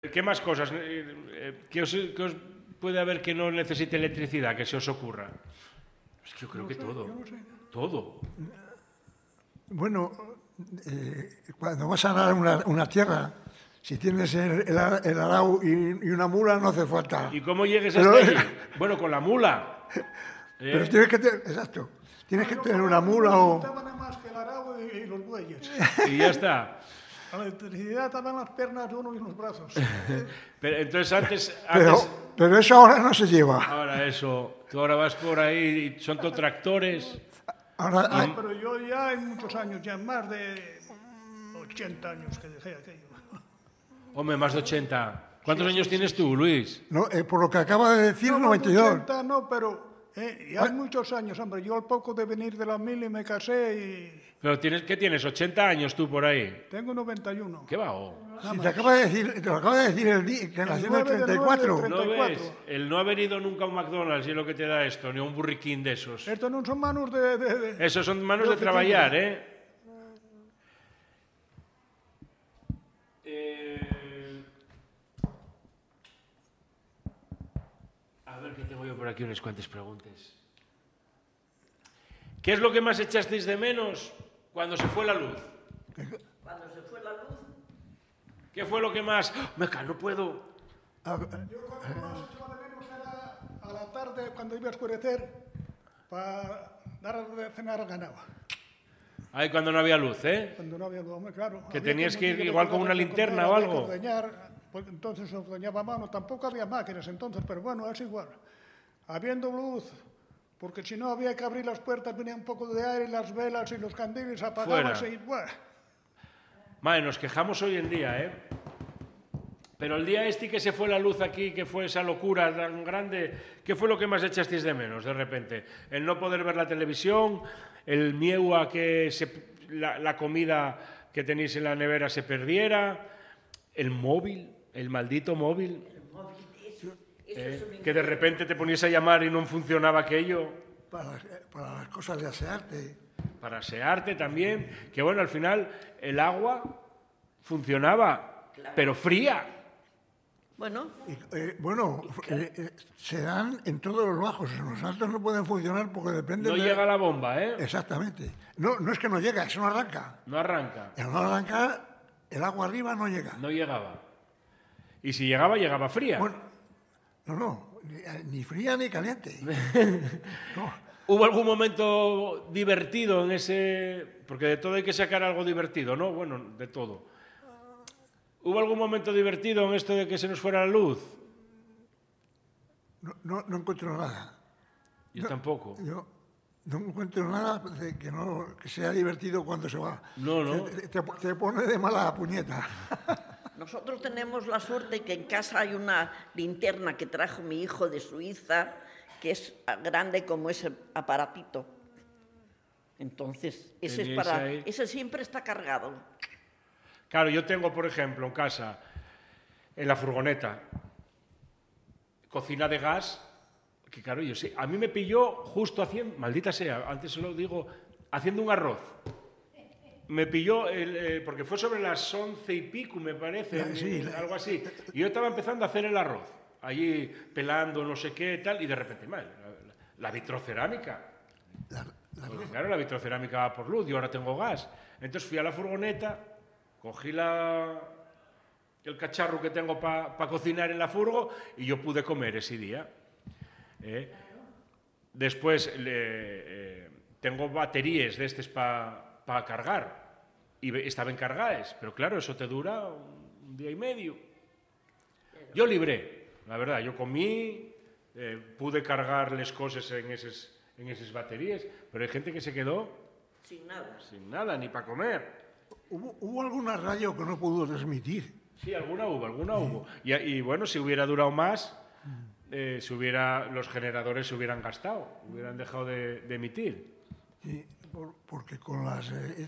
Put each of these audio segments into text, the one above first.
¿Qué más cosas? ¿Qué os puede haber que no necesite electricidad, que se os ocurra? Es que yo creo que todo. Yo no sé. Todo. Bueno, cuando vas a arar una tierra, si tienes el arao y una mula, no hace falta. ¿Y cómo llegues hasta allí? Bueno, con la mula. Pero tienes que tener, exacto, tienes que tener una mula o... Nada más que el arao y los bueyes. Y ya está. A la electricidad te dan las piernas de uno y los brazos. Pero, entonces antes Pero eso ahora no se lleva. ahora eso, tú ahora vas por ahí y son todos tractores. Ahora, Pero yo ya hay muchos años, ya más de 80 años que dejé aquello. Hombre, más de 80. ¿Cuántos años tienes tú, Luis? no, por lo que acaba de decir, No, 92. 80 no, pero ya hay muchos años, hombre. Yo al poco de venir de la mili me casé y Pero ¿qué tienes? ¿80 años tú por ahí? tengo 91. ¿Qué va? Oh. Si te lo acaba de decir el día que nació en el 9 del 34. 9 del ¿No 34. ves? El no haber ido nunca a un McDonald's es lo que te da esto, ni a un burriquín de esos. Estos no son manos de Esos son manos de oficina. trabajar, ¿eh? A ver, que tengo yo por aquí unas cuantas preguntas. ¿Qué es lo que más echasteis de menos cuando se fue la luz? Cuando se fue la luz, ¿Qué fue lo que más? Meca, no puedo. Yo cuando más echaba de menos era a la tarde, cuando iba a oscurecer, para dar de cenar al ganado. Ahí cuando no había luz, ¿eh? Cuando no había luz, hombre, claro. Que había tenías que ir ir igual con una linterna o algo. Pues entonces se ordeñaba a mano. Tampoco había máquinas entonces, pero bueno, es igual. Habiendo luz, porque si no había que abrir las puertas, venía un poco de aire, las velas y los candiles apagábanse y bueno. Madre, nos quejamos hoy en día, ¿eh? Pero el día este que se fue la luz aquí, que fue esa locura tan grande, ¿qué fue lo que más echasteis de menos de repente? El no poder ver la televisión, el miedo a que la comida que tenéis en la nevera se perdiera, el móvil, el maldito móvil, eso es un que de repente te ponías a llamar y no funcionaba aquello, Para las cosas de asearte. para asearte también, que bueno, al final el agua funcionaba, pero fría. Bueno, Se dan en todos los bajos. En los altos no pueden funcionar porque depende No llega la bomba, ¿eh? Exactamente. No es que no llega, eso no arranca. No arranca. El no arranca, el agua arriba no llega. No llegaba. Y si llegaba, llegaba fría. Bueno, ni fría ni caliente. No. ¿Hubo algún momento divertido en ese...? Porque de todo hay que sacar algo divertido, ¿no? Bueno, de todo. ¿Hubo algún momento divertido en esto de que se nos fuera la luz? No encuentro nada. Yo tampoco. Yo no encuentro nada de que sea divertido cuando se va. No. Te pone de mala puñeta. nosotros tenemos la suerte que en casa hay una linterna que trajo mi hijo de Suiza, que es grande como ese aparatito. Entonces, ese siempre está cargado. Claro, yo tengo, por ejemplo, en casa, en la furgoneta, cocina de gas, que claro, yo sé, a mí me pilló justo haciendo, maldita sea, antes se lo digo, haciendo un arroz. Me pilló, porque fue sobre las 11 y pico, me parece, Sí, algo así. Y yo estaba empezando a hacer el arroz, allí pelando no sé qué tal, y de repente, la vitrocerámica. Porque, claro, la vitrocerámica va por luz, yo ahora tengo gas. Entonces fui a la furgoneta, cogí el cacharro que tengo para cocinar en la furgo y yo pude comer ese día. Después tengo baterías de estos para cargar y estaban cargadas, pero claro, eso te dura un día y medio. Yo libré, la verdad, yo comí, pude cargar las cosas en esas baterías, pero hay gente que se quedó sin nada, ni para comer. ¿Hubo alguna radio que no pudo transmitir? Sí, alguna hubo. Y bueno, si hubiera durado más, los generadores se hubieran gastado, hubieran dejado de emitir. Sí, porque con la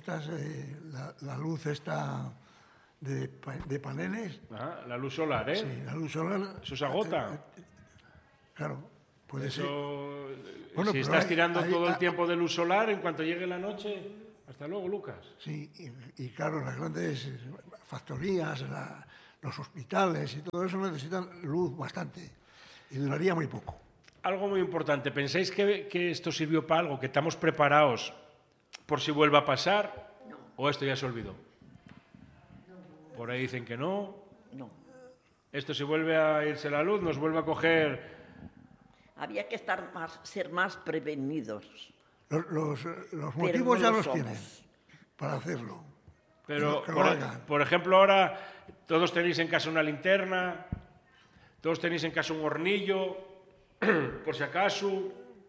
luz esta de paneles... La luz solar, ¿eh? Sí, la luz solar... Eso se agota. Claro, puede ser. Bueno, si estás tirando todo el tiempo de luz solar, en cuanto llegue la noche... Hasta luego, Lucas. Sí, y claro, las grandes factorías, los hospitales y todo eso necesitan luz bastante y duraría muy poco. Algo muy importante. ¿Pensáis que esto sirvió para algo? ¿Que estamos preparados por si vuelva a pasar? No. ¿O esto ya se olvidó? Por ahí dicen que no. No. Esto si vuelve a irse la luz, nos vuelve a coger... Había que ser más prevenidos. Los Pero motivos no ya lo los somos. tienen para hacerlo. Pero, Que lo hagan. por ejemplo, ahora todos tenéis en casa una linterna, todos tenéis en casa un hornillo, por si acaso,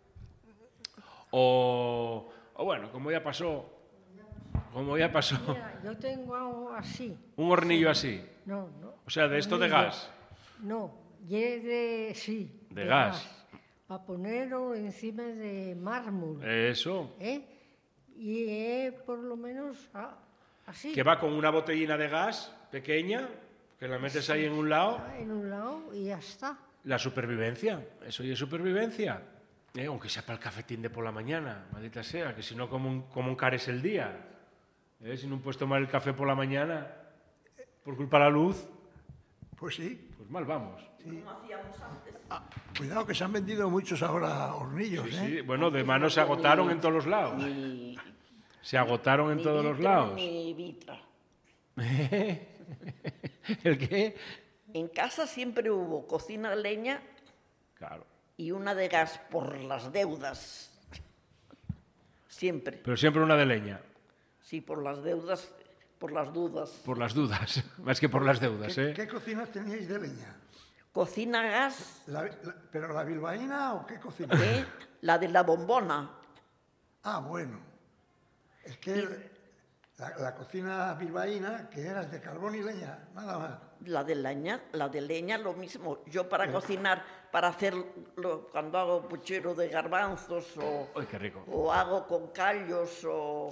o bueno, como ya pasó, Mira, yo tengo algo así. un hornillo así, No, no. o sea, de esto de gas, No, sí. De gas. Para ponerlo encima de mármol. eso, Y por lo menos así. que va con una botellina de gas pequeña, que la metes ahí en un lado, En un lado y ya está. la supervivencia, eso ya es supervivencia. Aunque sea para el cafetín de por la mañana, maldita sea, que si no, como encares el día. Si no puedes tomar el café por la mañana por culpa de la luz, Pues sí. pues mal vamos. Como hacíamos antes. Cuidado que se han vendido muchos ahora hornillos, Sí, bueno, de mano se agotaron en todos los lados. Ni, Se agotaron en ni todos los vitro, lados. Ni vitra. ¿El qué? En casa siempre hubo cocina a leña Claro. y una de gas por las deudas. Siempre. Pero siempre una de leña, Sí, por las deudas, por las dudas. por las dudas, más que por las deudas, ¿Qué cocinas teníais de leña? Cocina a gas, ¿Pero la bilbaína o qué cocina? la de la bombona. Ah, bueno. Es que la cocina bilbaína, que era de carbón y leña, nada más. La de leña lo mismo. Yo para cocinar, para hacerlo, cuando hago puchero de garbanzos ¡Ay, qué rico! o hago con callos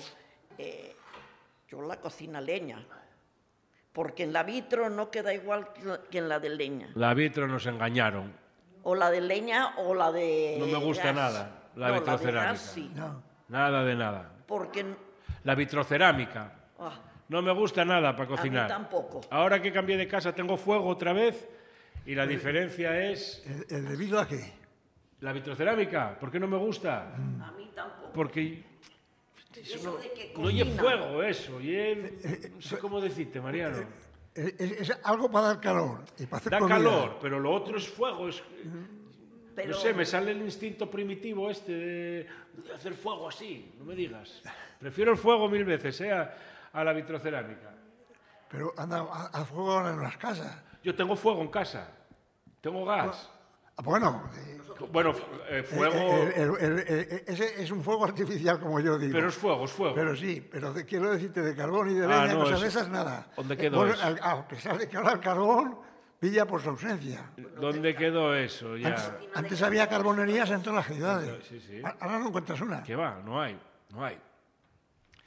yo la cocina a leña. Porque en la vitro no queda igual que en la de leña. La vitro nos engañaron. O la de leña o la de No me gusta gas. nada la No, vitrocerámica. de gas sí. No. Nada de nada. Porque La vitrocerámica. No me gusta nada para cocinar. tampoco. Ahora que cambié de casa tengo fuego otra vez y la diferencia es ¿Debido a qué? la vitrocerámica. ¿Por qué no me gusta? a mí tampoco. Porque Eso de que no lleva cocina. fuego eso. No sé cómo decirte, Mariano. Es algo para dar calor y para hacer Da comida. calor, pero lo otro es fuego. Pero No sé, me sale el instinto primitivo este de hacer fuego así. No me digas. Prefiero el fuego 1000 veces, a la vitrocerámica. Pero anda a fuego ahora en las casas. Yo tengo fuego en casa. Tengo gas. Bueno, Bueno, fuego... ese es un fuego artificial, como yo digo. Pero es fuego, es fuego. Pero sí, pero quiero decirte, de carbón y de leña, no, cosas eso- de esas, nada. ¿Dónde quedó Bueno, eso? a pesar de que ahora el carbón pilla por su ausencia. ¿Dónde quedó eso? Ya. Antes había carbonerías en todas las ciudades. Sí, sí. Ahora no encuentras una. ¿Qué va? No hay.